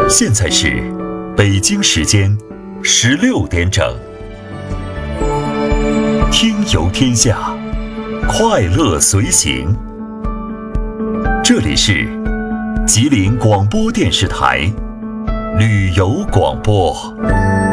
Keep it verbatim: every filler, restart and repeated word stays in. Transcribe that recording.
现在是北京时间十六点整，听游天下，快乐随行。这里是吉林广播电视台旅游广播。